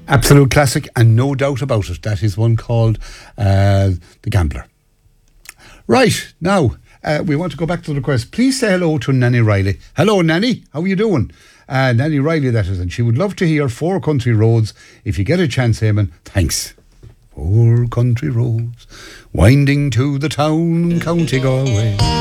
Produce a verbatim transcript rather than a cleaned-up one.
Absolute classic, and no doubt about it. That is one called uh, The Gambler. Right, now, uh, we want to go back to the request. Please say hello to Nanny Riley. Hello, Nanny. How are you doing? Uh, Nanny Riley, that is, and she would love to hear Four Country Roads. If you get a chance, Eamon, thanks. Four country roads, winding to the town, County Galway.